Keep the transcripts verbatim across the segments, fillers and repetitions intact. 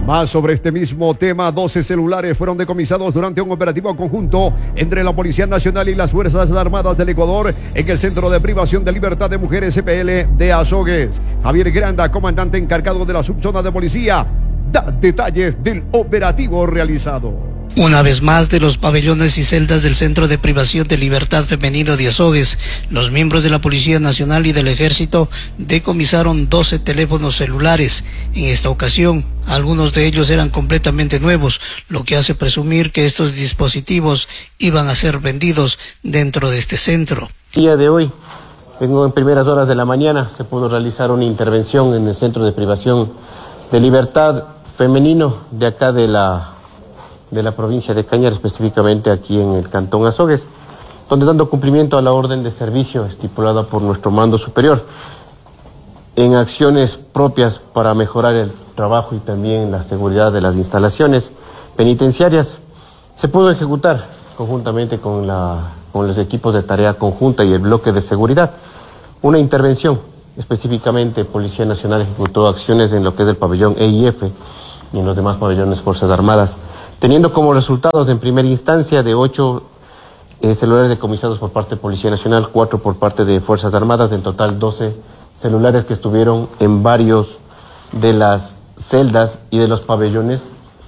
Más sobre este mismo tema, doce celulares fueron decomisados durante un operativo conjunto entre la Policía Nacional y las Fuerzas Armadas del Ecuador en el Centro de Privación de Libertad de Mujeres C P L de Azogues. Javier Granda, comandante encargado de la subzona de policía, da detalles del operativo realizado. Una vez más, de los pabellones y celdas del Centro de Privación de Libertad Femenino de Azogues, los miembros de la Policía Nacional y del Ejército decomisaron doce teléfonos celulares. En esta ocasión, algunos de ellos eran completamente nuevos, lo que hace presumir que estos dispositivos iban a ser vendidos dentro de este centro. El día de hoy, en primeras horas de la mañana, se pudo realizar una intervención en el Centro de Privación de Libertad Femenino de acá de la... de la provincia de Cañar, específicamente aquí en el Cantón Azogues, donde dando cumplimiento a la orden de servicio estipulada por nuestro mando superior, en acciones propias para mejorar el trabajo y también la seguridad de las instalaciones penitenciarias, se pudo ejecutar conjuntamente con, la, con los equipos de tarea conjunta y el bloque de seguridad, una intervención. Específicamente, Policía Nacional ejecutó acciones en lo que es el pabellón E y F y en los demás pabellones Fuerzas Armadas, teniendo como resultados en primera instancia de ocho eh, celulares decomisados por parte de Policía Nacional, cuatro por parte de Fuerzas Armadas, en total doce celulares que estuvieron en varios de las celdas y de los pabellones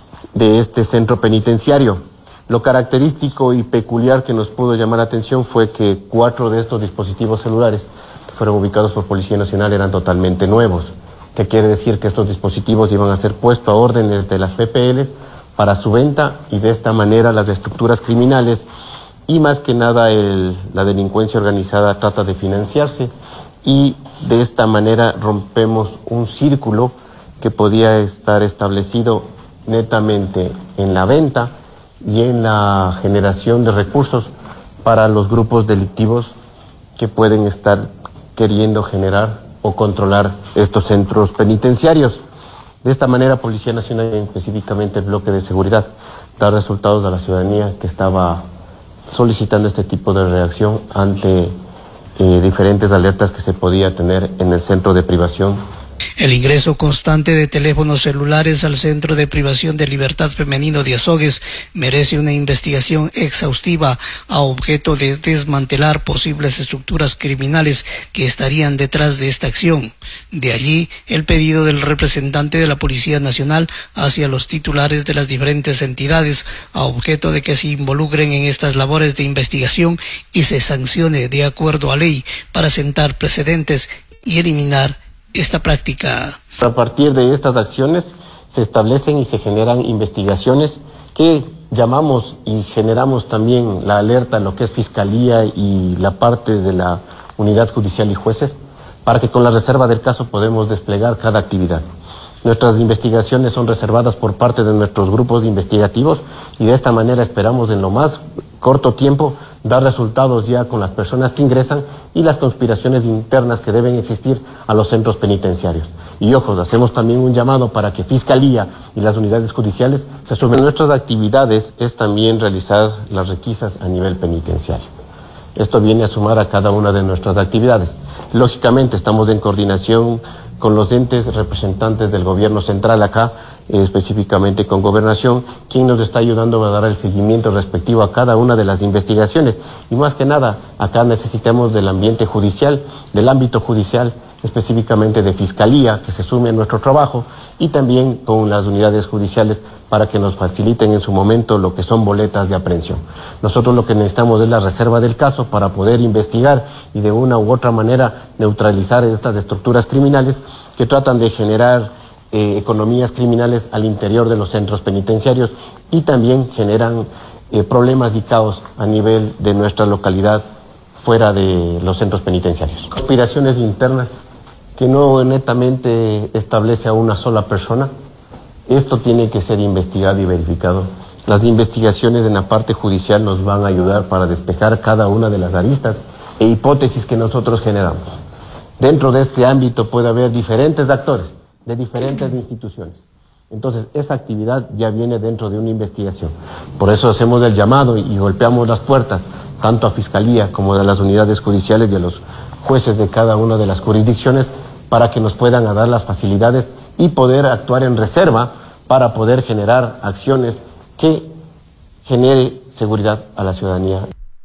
de este centro penitenciario. Lo característico y peculiar que nos pudo llamar la atención fue que cuatro de estos dispositivos celulares que fueron ubicados por Policía Nacional eran totalmente nuevos, que quiere decir que estos dispositivos iban a ser puestos a órdenes de las P P Ls para su venta, y de esta manera las estructuras criminales y más que nada el, la delincuencia organizada trata de financiarse, y de esta manera rompemos un círculo que podía estar establecido netamente en la venta y en la generación de recursos para los grupos delictivos que pueden estar queriendo generar o controlar estos centros penitenciarios. De esta manera, Policía Nacional, específicamente el bloque de seguridad, da resultados a la ciudadanía que estaba solicitando este tipo de reacción ante eh, diferentes alertas que se podía tener en el centro de privación. El ingreso constante de teléfonos celulares al Centro de Privación de Libertad Femenino de Azogues merece una investigación exhaustiva a objeto de desmantelar posibles estructuras criminales que estarían detrás de esta acción. De allí el pedido del representante de la Policía Nacional hacia los titulares de las diferentes entidades a objeto de que se involucren en estas labores de investigación y se sancione de acuerdo a ley para sentar precedentes y eliminar esta práctica. A partir de estas acciones se establecen y se generan investigaciones que llamamos y generamos también la alerta a lo que es Fiscalía y la parte de la Unidad Judicial y Jueces, para que con la reserva del caso podemos desplegar cada actividad. Nuestras investigaciones son reservadas por parte de nuestros grupos investigativos y de esta manera esperamos en lo más corto tiempo dar resultados ya con las personas que ingresan y las conspiraciones internas que deben existir a los centros penitenciarios. Y ojo, hacemos también un llamado para que Fiscalía y las unidades judiciales se sumen. Nuestras actividades es también realizar las requisas a nivel penitenciario. Esto viene a sumar a cada una de nuestras actividades. Lógicamente estamos en coordinación con los entes representantes del gobierno central acá, eh, específicamente con Gobernación, quien nos está ayudando a dar el seguimiento respectivo a cada una de las investigaciones. Y más que nada, acá necesitamos del ambiente judicial, del ámbito judicial, específicamente de Fiscalía, que se sume a nuestro trabajo, y también con las unidades judiciales para que nos faciliten en su momento lo que son boletas de aprehensión. Nosotros lo que necesitamos es la reserva del caso para poder investigar y de una u otra manera neutralizar estas estructuras criminales que tratan de generar eh, economías criminales al interior de los centros penitenciarios y también generan eh, problemas y caos a nivel de nuestra localidad fuera de los centros penitenciarios. Conspiraciones internas que no netamente establece a una sola persona. Esto tiene que ser investigado y verificado. Las investigaciones en la parte judicial nos van a ayudar para despejar cada una de las aristas e hipótesis que nosotros generamos. Dentro de este ámbito puede haber diferentes actores de diferentes instituciones. Entonces, esa actividad ya viene dentro de una investigación. Por eso hacemos el llamado y golpeamos las puertas, tanto a Fiscalía como a las unidades judiciales y a los jueces de cada una de las jurisdicciones, para que nos puedan dar las facilidades y poder actuar en reserva para poder generar acciones que genere seguridad a la ciudadanía.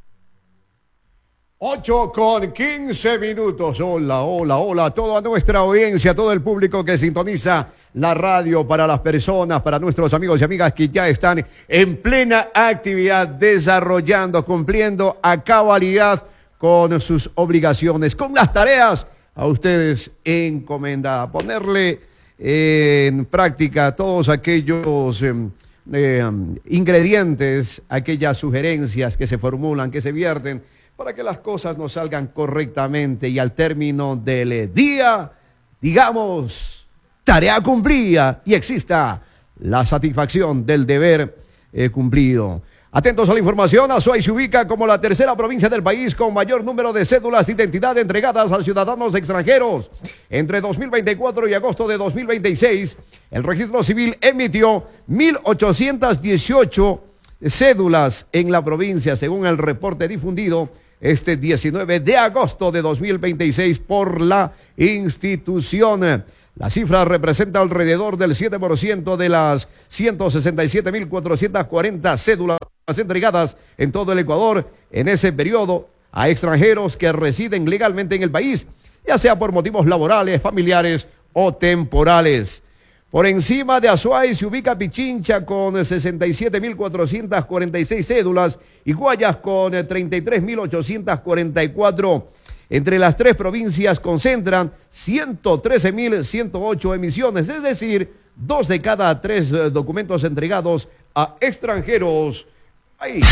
ocho con quince minutos. Hola, hola, hola a toda nuestra audiencia, todo el público que sintoniza la radio, para las personas, para nuestros amigos y amigas que ya están en plena actividad, desarrollando, cumpliendo a cabalidad con sus obligaciones, con las tareas a ustedes encomendadas. Ponerle eh, en práctica todos aquellos eh, eh, ingredientes, aquellas sugerencias que se formulan, que se vierten, para que las cosas nos salgan correctamente y al término del día, digamos, tarea cumplida y exista la satisfacción del deber eh, cumplido. Atentos a la información, Azuay se ubica como la tercera provincia del país con mayor número de cédulas de identidad entregadas a ciudadanos extranjeros. Entre dos mil veinticuatro y agosto de dos mil veintiséis, el registro civil emitió mil ochocientas dieciocho cédulas en la provincia, según el reporte difundido este diecinueve de agosto de dos mil veintiséis por la institución. La cifra representa alrededor del siete por ciento de las ciento sesenta y siete mil cuatrocientas cuarenta cédulas entregadas en todo el Ecuador en ese periodo a extranjeros que residen legalmente en el país, ya sea por motivos laborales, familiares o temporales. Por encima de Azuay se ubica Pichincha con sesenta y siete mil cuatrocientas cuarenta y seis cédulas y Guayas con treinta y tres mil ochocientas cuarenta y cuatro. Entre las tres provincias concentran ciento trece mil ciento ocho emisiones, es decir, dos de cada tres documentos entregados a extranjeros. Ahí.